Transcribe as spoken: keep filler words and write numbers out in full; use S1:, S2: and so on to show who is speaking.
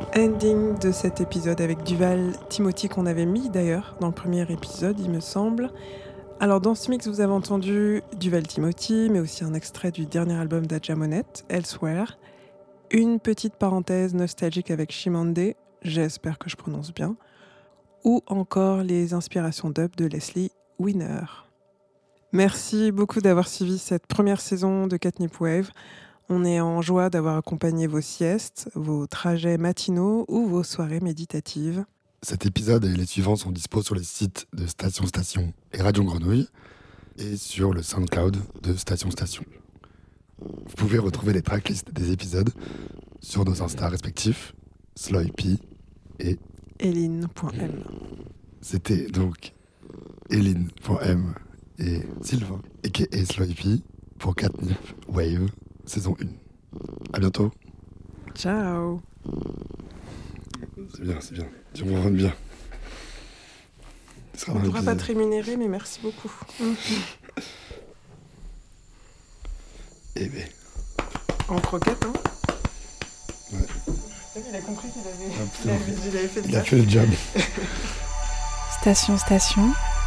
S1: Ending de cet épisode avec Duval Timothy qu'on avait mis d'ailleurs dans le premier épisode, il me semble. Alors dans ce mix, vous avez entendu Duval Timothy, mais aussi un extrait du dernier album d'Adja Monette, Elsewhere. Une petite parenthèse nostalgique avec Chimamanda, j'espère que je prononce bien. Ou encore les inspirations dub de Leslie Winner. Merci beaucoup d'avoir suivi cette première saison de Catnip Wave. On est en joie d'avoir accompagné vos siestes, vos trajets matinaux ou vos soirées méditatives.
S2: Cet épisode et les suivants sont dispos sur les sites de Station Station et Radio Grenouille et sur le SoundCloud de Station Station. Vous pouvez retrouver les tracklists des épisodes sur nos Insta respectifs, Sloypy et
S1: Eline point m.
S2: C'était donc Eline point m et Sylvain, aka Sloypy, pour Catnip Wave, saison un. À bientôt.
S1: Ciao.
S2: C'est bien, c'est bien. Tu me rends bien.
S1: On ne pourra pas te rémunérer, mais merci beaucoup.
S2: Eh ben.
S1: En croquette, hein.
S2: Ouais.
S1: Il a compris qu'il avait,
S2: Ah,
S1: il avait, il avait fait le
S2: Il a fait le job.
S3: Station Station.